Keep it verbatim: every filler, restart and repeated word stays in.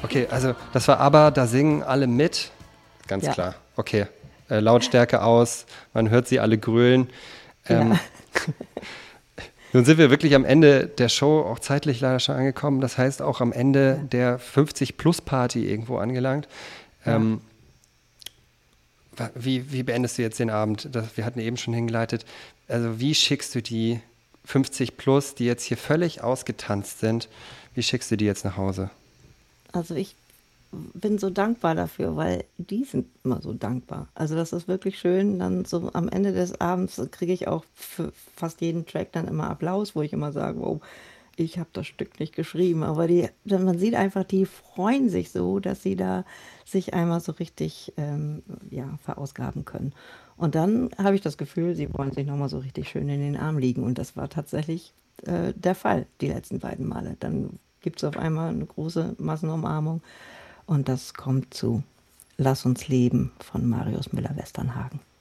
Okay, also das war aber, da singen alle mit. Ganz Ja. klar. Okay. Äh, Lautstärke aus, man hört sie alle grölen. Ähm, Ja. Nun sind wir wirklich am Ende der Show auch zeitlich leider schon angekommen. Das heißt auch am Ende Ja. der fünfzig-Plus-Party irgendwo angelangt. Ja. Ähm, wa- wie, wie beendest du jetzt den Abend? Das, wir hatten eben schon hingeleitet. Also wie schickst du die fünfzig Plus, die jetzt hier völlig ausgetanzt sind, wie schickst du die jetzt nach Hause? Also ich bin so dankbar dafür, weil die sind immer so dankbar. Also das ist wirklich schön. Dann so am Ende des Abends kriege ich auch für fast jeden Track dann immer Applaus, wo ich immer sage, wow, ich habe das Stück nicht geschrieben. Aber die, man sieht einfach, die freuen sich so, dass sie da sich einmal so richtig ähm, ja, verausgaben können. Und dann habe ich das Gefühl, sie wollen sich nochmal so richtig schön in den Arm liegen. Und das war tatsächlich äh, der Fall, die letzten beiden Male. Dann gibt es auf einmal eine große Massenumarmung. Und das kommt zu Lass uns leben von Marius Müller-Westernhagen.